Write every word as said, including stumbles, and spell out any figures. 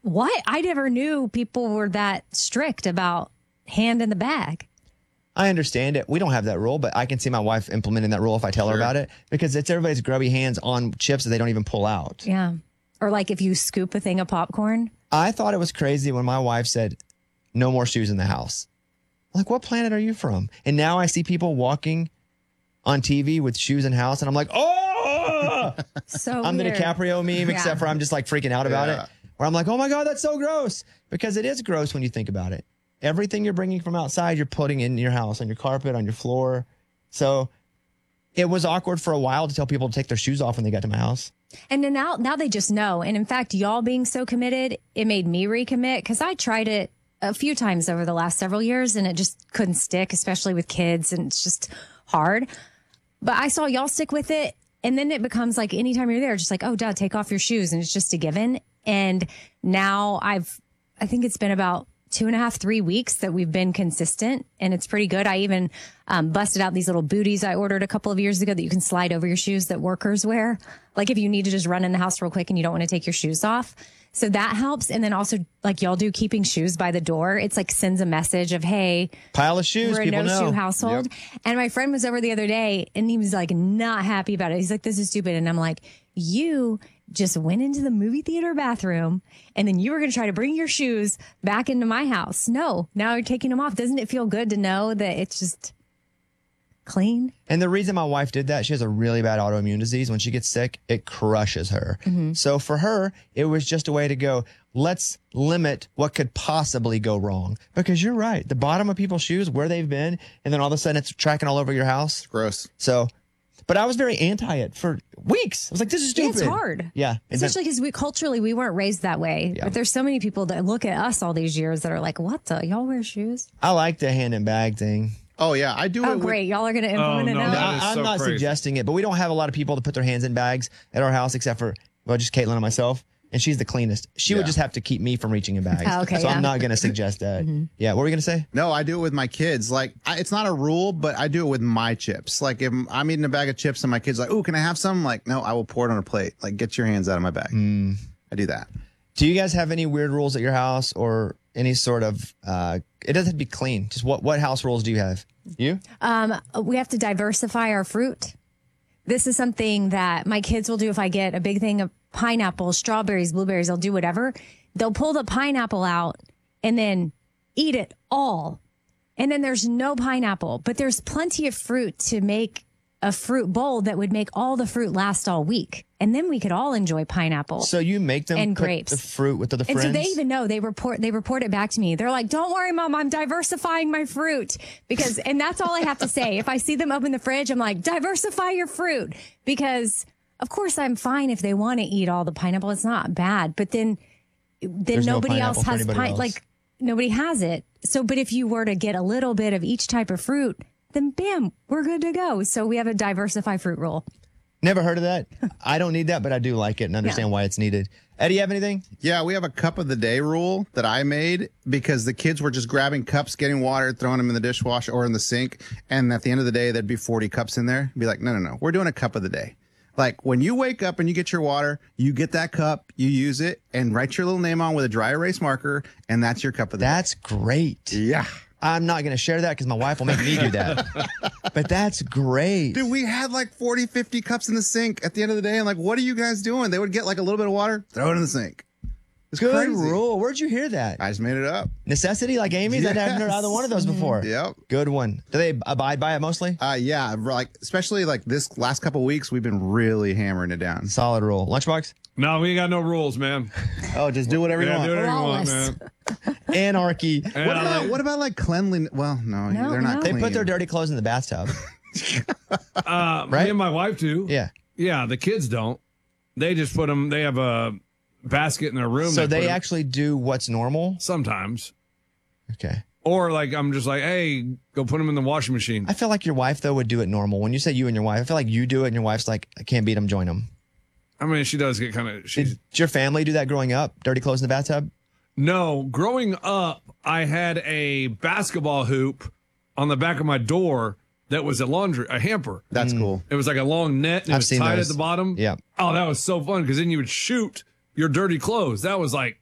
What? I never knew people were that strict about hand in the bag. I understand it. We don't have that rule, but I can see my wife implementing that rule if I tell Sure. her about it, because it's everybody's grubby hands on chips that they don't even pull out. Yeah. Or like if you scoop a thing of popcorn. I thought it was crazy when my wife said, no more shoes in the house. Like, what planet are you from? And now I see people walking on T V with shoes in house, and I'm like, oh! So I'm weird. the DiCaprio meme, Yeah. except for I'm just like freaking out about Yeah. it. Where I'm like, oh my God, that's so gross. Because it is gross when you think about it. Everything you're bringing from outside, you're putting in your house, on your carpet, on your floor. So it was awkward for a while to tell people to take their shoes off when they got to my house. And then now, now they just know. And in fact, y'all being so committed, it made me recommit because I tried it a few times over the last several years and it just couldn't stick, especially with kids. And it's just hard. But I saw y'all stick with it. And then it becomes like anytime you're there, just like, oh, Dad, take off your shoes. And it's just a given. And now I've, I think it's been about two and a half, three weeks that we've been consistent, and it's pretty good. I even um, busted out these little booties I ordered a couple of years ago that you can slide over your shoes that workers wear. Like if you need to just run in the house real quick and you don't want to take your shoes off. So that helps. And then also like y'all do keeping shoes by the door. It's like sends a message of, hey, Pile of shoes, we're a people no know. shoe household. Yep. And my friend was over the other day and he was like not happy about it. He's like, this is stupid. And I'm like, you just went into the movie theater bathroom and then you were going to try to bring your shoes back into my house. No, now you're taking them off. Doesn't it feel good to know that it's just clean? And the reason my wife did that, she has a really bad autoimmune disease. When she gets sick, it crushes her. Mm-hmm. So for her, it was just a way to go, let's limit what could possibly go wrong. Because you're right. The bottom of people's shoes, where they've been, and then all of a sudden it's tracking all over your house. Gross. So, but I was very anti it for weeks. I was like, this is Yeah, stupid. it's hard. Yeah. And then- Especially because we culturally, we weren't raised that way. Yeah. But there's so many people that look at us all these years that are like, what the? Y'all wear shoes? I like the hand and bag thing. Oh, yeah. I do it Oh, with- great. Y'all are going to implement Oh, it no, now? that I, is I'm so not crazy. suggesting it, but we don't have a lot of people to put their hands in bags at our house except for, well, just Caitlin and myself. And she's the cleanest. She would Yeah. just have to keep me from reaching in bags. Oh, okay, so yeah. I'm not going to suggest that. Yeah. What were we going to say? No, I do it with my kids. Like, I, it's not a rule, but I do it with my chips. Like, if I'm eating a bag of chips and my kid's like, "Ooh, can I have some?" I'm like, no, I will pour it on a plate. Like, get your hands out of my bag. I do that. Do you guys have any weird rules at your house or any sort of, uh, it doesn't have to be clean. Just what, what house rules do you have? You? Um, we have to diversify our fruit. This is something that my kids will do if I get a big thing of pineapples, strawberries, blueberries, they'll do whatever. They'll pull the pineapple out and then eat it all. And then there's no pineapple, but there's plenty of fruit to make a fruit bowl that would make all the fruit last all week. And then we could all enjoy pineapple. So you make them And put grapes. the fruit with the, the And friends? so they even know they report they report it back to me. They're like, "Don't worry, Mom, I'm diversifying my fruit." Because and that's all I have to say. If I see them open the fridge, I'm like, "Diversify your fruit." Because of course I'm fine if they want to eat all the pineapple. It's not bad. But then then There's no nobody else pineapple for has anybody pine else. like nobody has it. So but if you were to get a little bit of each type of fruit, then bam, we're good to go. So we have a diversify fruit rule. Never heard of that. I don't need that, but I do like it and understand why it's needed. Eddie, you have anything? Yeah, we have a cup of the day rule that I made because the kids were just grabbing cups, getting water, throwing them in the dishwasher or in the sink. And at the end of the day, there'd be forty cups in there. Be like, no, no, no, we're doing a cup of the day. Like when you wake up and you get your water, you get that cup, you use it and write your little name on with a dry erase marker. And that's your cup of the That's great. day. Yeah. I'm not going to share that because my wife will make me do that. But that's great. Dude, we had like forty, fifty cups in the sink at the end of the day. And like, what are you guys doing? They would get like a little bit of water, throw it in the sink. It's Good crazy. rule. Where'd you hear that? I just made it up. Necessity like Amy's? I haven't heard either one of those before. Yep. Good one. Do they abide by it mostly? Uh, yeah, like especially like this last couple weeks, we've been really hammering it down. Solid rule. Lunchbox? No, we ain't got no rules, man. Oh, just do whatever you Yeah, want. do whatever you want, Lawless. man. Anarchy. And What I about like- what about like cleanliness? Well, no, No, they're not. no. They Clean. put their dirty clothes in the bathtub. Uh, Right? Me and my wife do. Yeah. Yeah, the kids don't. They just put them, they have a basket in their room. So put they 'em- actually do what's normal? Sometimes. Okay. Or like, I'm just like, hey, go put them in the washing machine. I feel like your wife, though, would do it normal. When you say you and your wife, I feel like you do it and your wife's like, I can't beat them, join them. I mean, she does get kind of, she's, Did your family do that growing up? Dirty clothes in the bathtub? no, growing up, I had a basketball hoop on the back of my door that was a laundry, a hamper. That's cool. It was like a long net and it I've was seen tied those. at the bottom. Yeah. Oh, that was so fun because then you would shoot your dirty clothes. That was like